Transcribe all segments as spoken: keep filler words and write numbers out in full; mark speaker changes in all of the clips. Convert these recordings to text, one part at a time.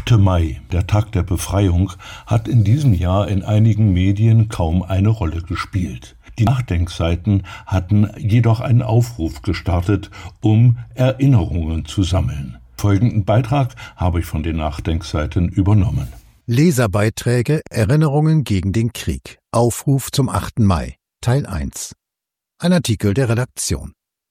Speaker 1: achte Mai, der Tag der Befreiung, hat in diesem Jahr in einigen Medien kaum eine Rolle gespielt. Die Nachdenkseiten hatten jedoch einen Aufruf gestartet, um Erinnerungen zu sammeln. Folgenden Beitrag habe ich von den Nachdenkseiten übernommen.
Speaker 2: Leserbeiträge Erinnerungen gegen den Krieg. Aufruf zum achten Mai. Teil eins. Ein Artikel der Redaktion.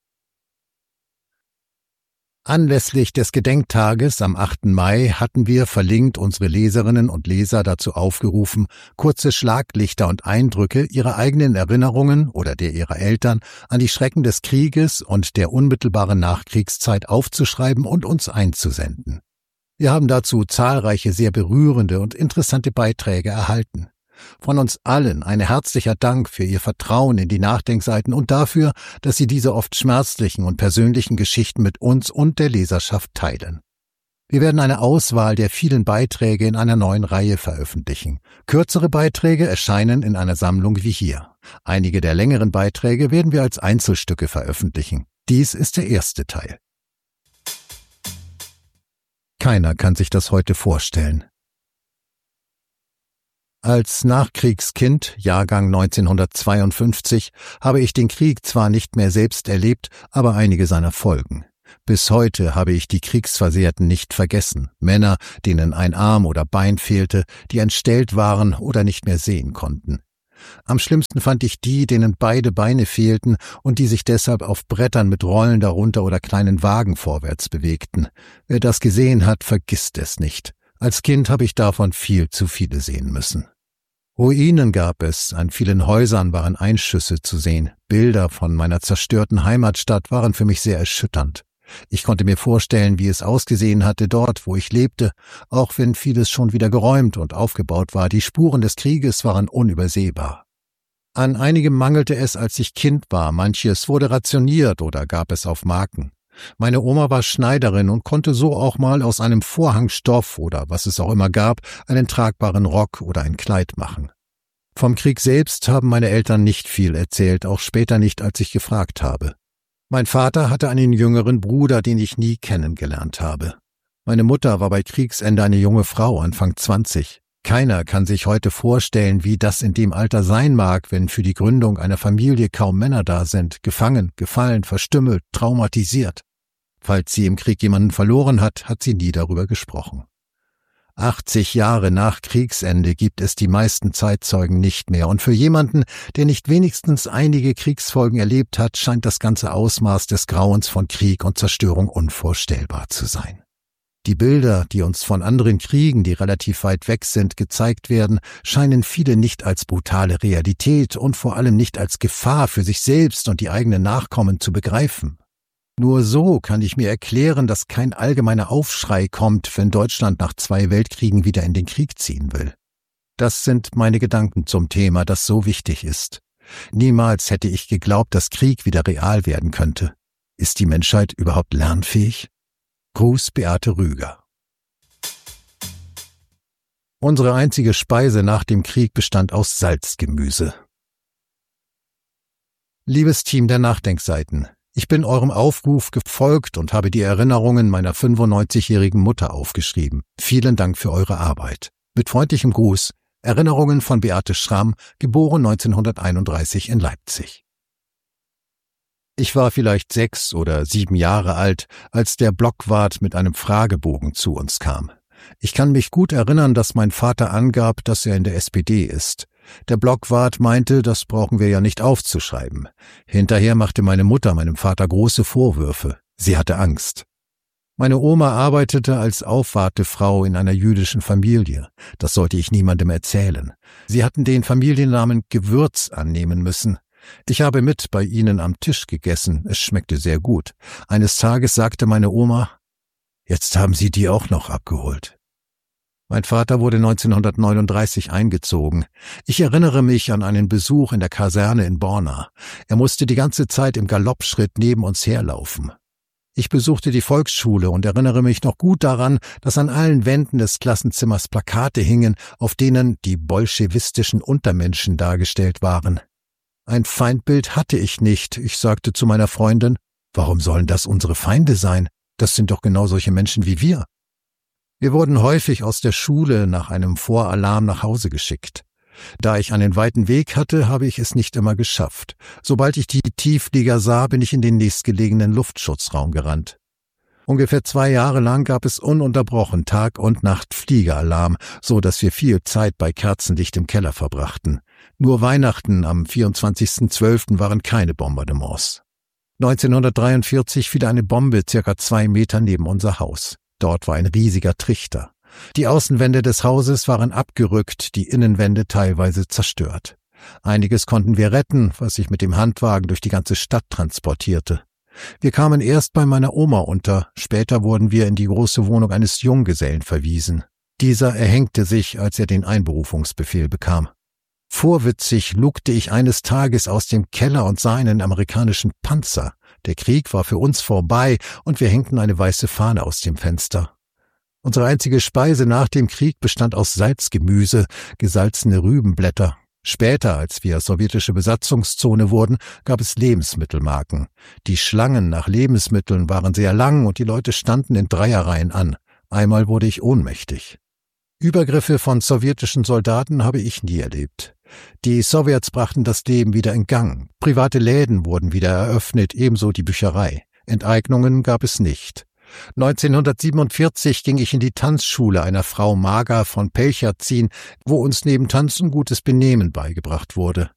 Speaker 2: Anlässlich des Gedenktages am achten Mai hatten wir verlinkt unsere Leserinnen und Leser dazu aufgerufen, kurze Schlaglichter und Eindrücke ihrer eigenen Erinnerungen oder der ihrer Eltern an die Schrecken des Krieges und der unmittelbaren Nachkriegszeit aufzuschreiben und uns einzusenden. Wir haben dazu zahlreiche sehr berührende und interessante Beiträge erhalten. Von uns allen ein herzlicher Dank für Ihr Vertrauen in die Nachdenkseiten und dafür, dass Sie diese oft schmerzlichen und persönlichen Geschichten mit uns und der Leserschaft teilen. Wir werden eine Auswahl der vielen Beiträge in einer neuen Reihe veröffentlichen. Kürzere Beiträge erscheinen in einer Sammlung wie hier. Einige der längeren Beiträge werden wir als Einzelstücke veröffentlichen. Dies ist der erste Teil. Keiner kann sich das heute vorstellen. Als Nachkriegskind, Jahrgang neunzehnhundertzweiundfünfzig, habe ich den Krieg zwar nicht mehr selbst erlebt, aber einige seiner Folgen. Bis heute habe ich die Kriegsversehrten nicht vergessen, Männer, denen ein Arm oder Bein fehlte, die entstellt waren oder nicht mehr sehen konnten. Am schlimmsten fand ich die, denen beide Beine fehlten und die sich deshalb auf Brettern mit Rollen darunter oder kleinen Wagen vorwärts bewegten. Wer das gesehen hat, vergisst es nicht. Als Kind habe ich davon viel zu viele sehen müssen. Ruinen gab es, an vielen Häusern waren Einschüsse zu sehen. Bilder von meiner zerstörten Heimatstadt waren für mich sehr erschütternd. Ich konnte mir vorstellen, wie es ausgesehen hatte dort, wo ich lebte, auch wenn vieles schon wieder geräumt und aufgebaut war. Die Spuren des Krieges waren unübersehbar. An einigem mangelte es, als ich Kind war, manches wurde rationiert oder gab es auf Marken. Meine Oma war Schneiderin und konnte so auch mal aus einem Vorhangstoff oder was es auch immer gab, einen tragbaren Rock oder ein Kleid machen. Vom Krieg selbst haben meine Eltern nicht viel erzählt, auch später nicht, als ich gefragt habe. Mein Vater hatte einen jüngeren Bruder, den ich nie kennengelernt habe. Meine Mutter war bei Kriegsende eine junge Frau, Anfang zwanzig. Keiner kann sich heute vorstellen, wie das in dem Alter sein mag, wenn für die Gründung einer Familie kaum Männer da sind, gefangen, gefallen, verstümmelt, traumatisiert. Falls sie im Krieg jemanden verloren hat, hat sie nie darüber gesprochen. achtzig Jahre nach Kriegsende gibt es die meisten Zeitzeugen nicht mehr, und für jemanden, der nicht wenigstens einige Kriegsfolgen erlebt hat, scheint das ganze Ausmaß des Grauens von Krieg und Zerstörung unvorstellbar zu sein. Die Bilder, die uns von anderen Kriegen, die relativ weit weg sind, gezeigt werden, scheinen viele nicht als brutale Realität und vor allem nicht als Gefahr für sich selbst und die eigenen Nachkommen zu begreifen. Nur so kann ich mir erklären, dass kein allgemeiner Aufschrei kommt, wenn Deutschland nach zwei Weltkriegen wieder in den Krieg ziehen will. Das sind meine Gedanken zum Thema, das so wichtig ist. Niemals hätte ich geglaubt, dass Krieg wieder real werden könnte. Ist die Menschheit überhaupt lernfähig? Gruß, Beate Rüger. Unsere einzige Speise nach dem Krieg bestand aus Salzgemüse. Liebes Team der Nachdenkseiten, ich bin eurem Aufruf gefolgt und habe die Erinnerungen meiner fünfundneunzigjährigen Mutter aufgeschrieben. Vielen Dank für eure Arbeit. Mit freundlichem Gruß, Erinnerungen von Beate Schramm, geboren neunzehnhunderteinunddreißig in Leipzig. Ich war vielleicht sechs oder sieben Jahre alt, als der Blockwart mit einem Fragebogen zu uns kam. Ich kann mich gut erinnern, dass mein Vater angab, dass er in der S P D ist. Der Blockwart meinte, das brauchen wir ja nicht aufzuschreiben. Hinterher machte meine Mutter meinem Vater große Vorwürfe. Sie hatte Angst. Meine Oma arbeitete als Aufwartefrau in einer jüdischen Familie. Das sollte ich niemandem erzählen. Sie hatten den Familiennamen Gewürz annehmen müssen. Ich habe mit bei ihnen am Tisch gegessen. Es schmeckte sehr gut. Eines Tages sagte meine Oma, »Jetzt haben Sie die auch noch abgeholt.« Mein Vater wurde neunzehnhundertneununddreißig eingezogen. Ich erinnere mich an einen Besuch in der Kaserne in Borna. Er musste die ganze Zeit im Galoppschritt neben uns herlaufen. Ich besuchte die Volksschule und erinnere mich noch gut daran, dass an allen Wänden des Klassenzimmers Plakate hingen, auf denen die bolschewistischen Untermenschen dargestellt waren. Ein Feindbild hatte ich nicht. Ich sagte zu meiner Freundin, warum sollen das unsere Feinde sein? Das sind doch genau solche Menschen wie wir. Wir wurden häufig aus der Schule nach einem Voralarm nach Hause geschickt. Da ich einen weiten Weg hatte, habe ich es nicht immer geschafft. Sobald ich die Tiefflieger sah, bin ich in den nächstgelegenen Luftschutzraum gerannt. Ungefähr zwei Jahre lang gab es ununterbrochen Tag und Nacht Fliegeralarm, so dass wir viel Zeit bei Kerzenlicht im Keller verbrachten. Nur Weihnachten am vierundzwanzigsten zwölften waren keine Bombardements. neunzehnhundertdreiundvierzig fiel eine Bombe circa zwei Meter neben unser Haus. Dort war ein riesiger Trichter. Die Außenwände des Hauses waren abgerückt, die Innenwände teilweise zerstört. Einiges konnten wir retten, was ich mit dem Handwagen durch die ganze Stadt transportierte. Wir kamen erst bei meiner Oma unter, später wurden wir in die große Wohnung eines Junggesellen verwiesen. Dieser erhängte sich, als er den Einberufungsbefehl bekam. Vorwitzig lugte ich eines Tages aus dem Keller und sah einen amerikanischen Panzer. Der Krieg war für uns vorbei und wir hängten eine weiße Fahne aus dem Fenster. Unsere einzige Speise nach dem Krieg bestand aus Salzgemüse, gesalzene Rübenblätter. Später, als wir sowjetische Besatzungszone wurden, gab es Lebensmittelmarken. Die Schlangen nach Lebensmitteln waren sehr lang und die Leute standen in Dreierreihen an. Einmal wurde ich ohnmächtig. Übergriffe von sowjetischen Soldaten habe ich nie erlebt. Die Sowjets brachten das Leben wieder in Gang. Private Läden wurden wieder eröffnet, ebenso die Bücherei. Enteignungen gab es nicht. neunzehnhundertsiebenundvierzig ging ich in die Tanzschule einer Frau Mager von Pelcherzin, wo uns neben Tanzen gutes Benehmen beigebracht wurde.